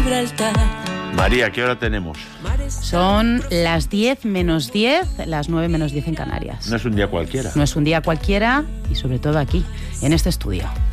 Gibraltar. María, ¿qué hora tenemos? Son las 10 menos 10, las 9 menos 10 en Canarias. No es un día cualquiera. No es un día cualquiera y sobre todo aquí, en este estudio.